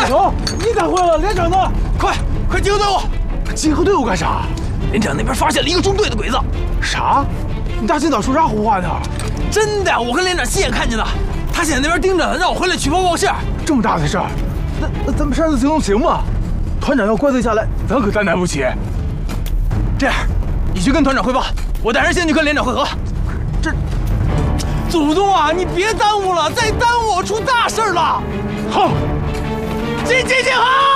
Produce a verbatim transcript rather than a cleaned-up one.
兄，你咋回来了？连长呢？ 快快集合队伍！ 集合队伍干啥？ 连长那边发现了一个中队的鬼子。 啥？你大清早说啥胡话呢？ 真的，我跟连长亲眼看见的。他现在那边盯着，让我回来取报报信。 这么大的事儿，那那咱们擅自行动行吗？团长要怪罪下来，咱可担待不起。 这样，你去跟团长汇报，我带人先去跟连长会合。 这， 祖宗啊，你别耽误了，再耽误我出大事了。 好， 进进进好。